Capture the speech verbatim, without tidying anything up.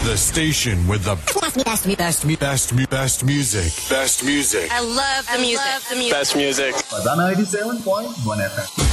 The station with the best, best, best, best, best music. Best music. I love the music. Best music. Fazana eighty-seven point one F M.